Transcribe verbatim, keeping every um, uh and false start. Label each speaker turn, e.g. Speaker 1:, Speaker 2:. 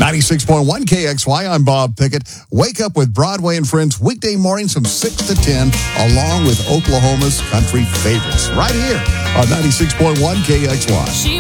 Speaker 1: ninety-six point one K X Y, I'm Bob Pickett. Wake up with Broadway and Friends weekday mornings from six to ten, along with Oklahoma's country favorites, right here on ninety-six point one K X Y.
Speaker 2: She